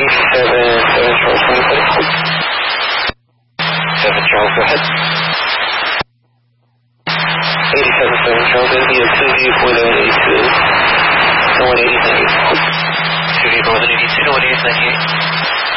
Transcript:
7 Charles, go ahead. 87 Charles, going to be a 2 vehicle with an 82. No 180, thank you. 2 vehicle with an 82, no 180, thank you.